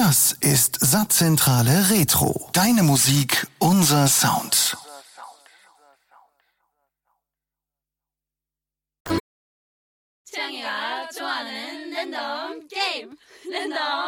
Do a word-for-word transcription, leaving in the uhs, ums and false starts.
Das ist Satzzentrale Retro. Deine Musik, unser Sound. 취향이가 좋아하는 랜덤 게임 랜덤